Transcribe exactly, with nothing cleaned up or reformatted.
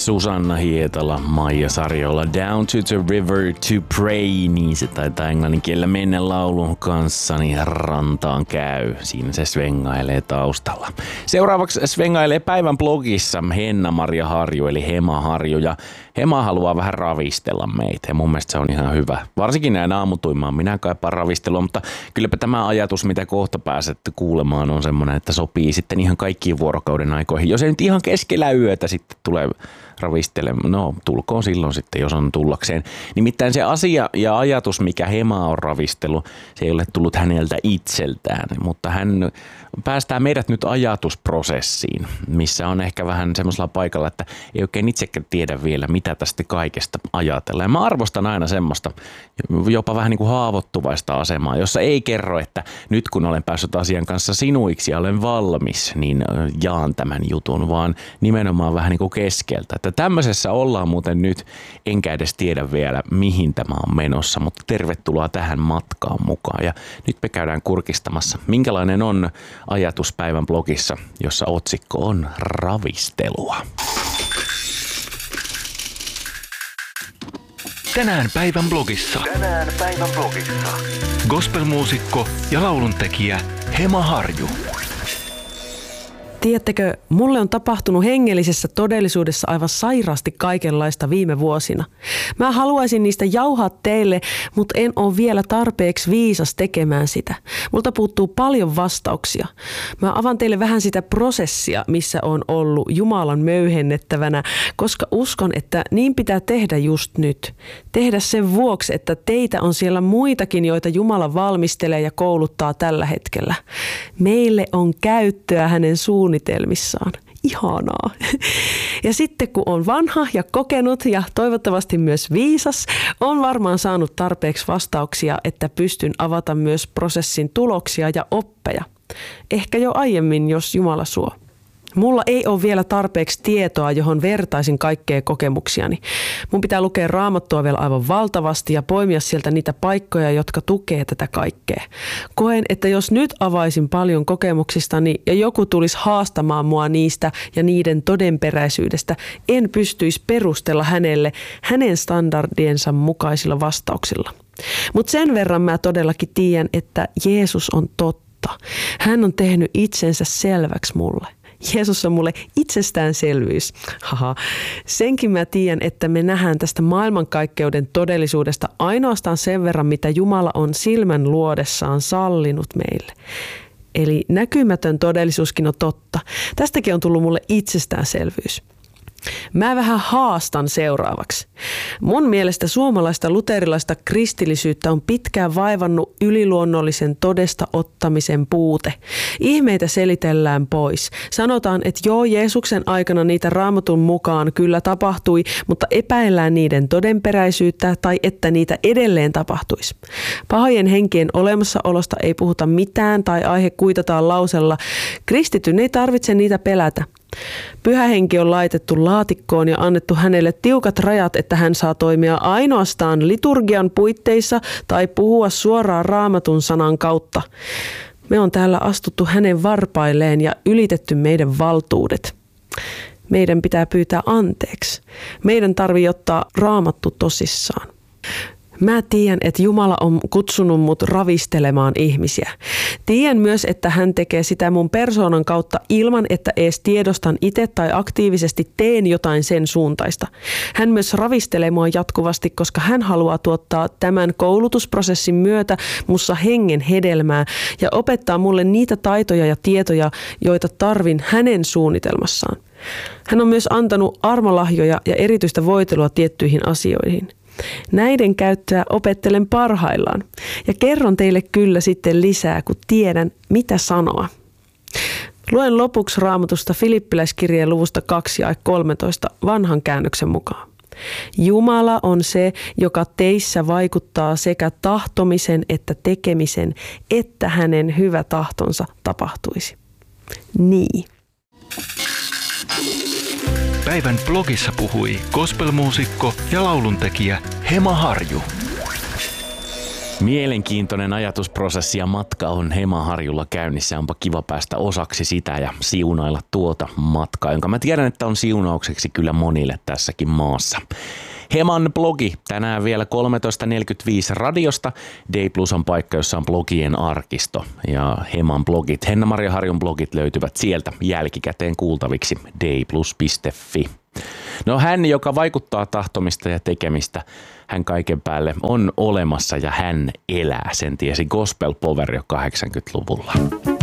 Susanna Hietala, Maija Sarjola, Down to the River to Pray, niin se taitaa englannin kielellä mennä laulun kanssa, niin rantaan käy. Siinä se svengailee taustalla. Seuraavaksi svengailee päivän blogissa Henna-Maria Harju, eli Hema Harju, ja Hema haluaa vähän ravistella meitä, ja mun mielestä se on ihan hyvä. Varsinkin näin aamutuimaan minä kaipaan ravistelua, mutta kylläpä tämä ajatus, mitä kohta pääsette kuulemaan, on semmoinen, että sopii sitten ihan kaikkiin vuorokauden aikoihin. Jos ei nyt ihan keskellä yötä sitten tulee ravistelemaan, no tulkoon silloin sitten, jos on tullakseen. Nimittäin se asia ja ajatus, mikä Hema on ravistellut, se ei ole tullut häneltä itseltään, mutta hän päästää meidät nyt ajatusprosessiin, missä on ehkä vähän semmoisella paikalla, että ei oikein itsekään tiedä vielä, mitä tästä kaikesta ajatellaan. Ja mä arvostan aina semmoista jopa vähän niin kuin haavoittuvaista asemaa, jossa ei kerro, että nyt kun olen päässyt asian kanssa sinuiksi ja olen valmis, niin jaan tämän jutun, vaan nimenomaan vähän niin kuin keskeltä. Että tämmöisessä ollaan muuten nyt, enkä edes tiedä vielä, mihin tämä on menossa, mutta tervetuloa tähän matkaan mukaan. Ja nyt me käydään kurkistamassa, minkälainen on ajatus päivän blogissa, jossa otsikko on ravistelua. Tänään päivän blogissa. Tänään päivän blogissa. Gospelmuusikko ja lauluntekijä Hema Harju. Tiedättekö, mulle on tapahtunut hengellisessä todellisuudessa aivan sairaasti kaikenlaista viime vuosina. Mä haluaisin niistä jauhaa teille, mutta en ole vielä tarpeeksi viisas tekemään sitä. Multa puuttuu paljon vastauksia. Mä avaan teille vähän sitä prosessia, missä on ollut Jumalan möyhennettävänä, koska uskon, että niin pitää tehdä just nyt. Tehdä sen vuoksi, että teitä on siellä muitakin, joita Jumala valmistelee ja kouluttaa tällä hetkellä. Meille on käyttöä hänen suunnitelmissaan. Ihanaa. Ja sitten kun on vanha ja kokenut ja toivottavasti myös viisas, on varmaan saanut tarpeeksi vastauksia, että pystyn avata myös prosessin tuloksia ja oppeja. Ehkä jo aiemmin, jos Jumala suo. Mulla ei ole vielä tarpeeksi tietoa, johon vertaisin kaikkea kokemuksiani. Mun pitää lukea Raamattua vielä aivan valtavasti ja poimia sieltä niitä paikkoja, jotka tukee tätä kaikkea. Koen, että jos nyt avaisin paljon kokemuksistani ja joku tulisi haastamaan mua niistä ja niiden todenperäisyydestä, en pystyisi perustella hänelle hänen standardiensa mukaisilla vastauksilla. Mutta sen verran mä todellakin tiedän, että Jeesus on totta. Hän on tehnyt itsensä selväksi mulle. Jeesus on mulle itsestäänselvyys. Haha. Senkin mä tiedän, että me nähdään tästä maailmankaikkeuden todellisuudesta ainoastaan sen verran, mitä Jumala on silmän luodessaan sallinut meille. Eli näkymätön todellisuuskin on totta. Tästäkin on tullut mulle itsestäänselvyys. Mä vähän haastan seuraavaksi. Mun mielestä suomalaista luterilaista kristillisyyttä on pitkään vaivannut yliluonnollisen todesta ottamisen puute. Ihmeitä selitellään pois. Sanotaan, että joo, Jeesuksen aikana niitä Raamatun mukaan kyllä tapahtui, mutta epäillään niiden todenperäisyyttä tai että niitä edelleen tapahtuisi. Pahojen henkien olemassaolosta ei puhuta mitään tai aihe kuitataan lausella. Kristityn ei tarvitse niitä pelätä. Pyhä henki on laitettu laatikkoon ja annettu hänelle tiukat rajat, että hän saa toimia ainoastaan liturgian puitteissa tai puhua suoraan Raamatun sanan kautta. Me on täällä astuttu hänen varpailleen ja ylitetty meidän valtuudet. Meidän pitää pyytää anteeksi. Meidän tarvii ottaa Raamattu tosissaan. Mä tiedän, että Jumala on kutsunut mut ravistelemaan ihmisiä. Tiedän myös, että hän tekee sitä mun persoonan kautta ilman, että ees tiedostan itse tai aktiivisesti teen jotain sen suuntaista. Hän myös ravistelee mua jatkuvasti, koska hän haluaa tuottaa tämän koulutusprosessin myötä mussa hengen hedelmää ja opettaa mulle niitä taitoja ja tietoja, joita tarvin hänen suunnitelmassaan. Hän on myös antanut armolahjoja ja erityistä voitelua tiettyihin asioihin. Näiden käyttöä opettelen parhaillaan ja kerron teille kyllä sitten lisää, kun tiedän, mitä sanoa. Luen lopuksi Raamatusta Filippiläiskirjeen luvusta kaksi ja kolmetoista vanhan käännöksen mukaan. Jumala on se, joka teissä vaikuttaa sekä tahtomisen että tekemisen, että hänen hyvä tahtonsa tapahtuisi. Niin. Päivän blogissa puhui gospelmuusikko ja lauluntekijä Hema Harju. Mielenkiintoinen ajatusprosessi ja matka on Hemaharjulla käynnissä. Onpa kiva päästä osaksi sitä ja siunailla tuota matkaa, jonka mä tiedän, että on siunaukseksi kyllä monille tässäkin maassa. Heman blogi tänään vielä kolmetoista neljäkymmentäviisi radiosta. Day Plus on paikka, jossa on blogien arkisto. Ja Heman blogit, Henna-Maria Harjun blogit löytyvät sieltä jälkikäteen kuultaviksi dayplus piste fi. No hän, joka vaikuttaa tahtomista ja tekemistä, hän kaiken päälle on olemassa ja hän elää, sen tiesi Gospel Power jo kahdeksankymmentäluvulla.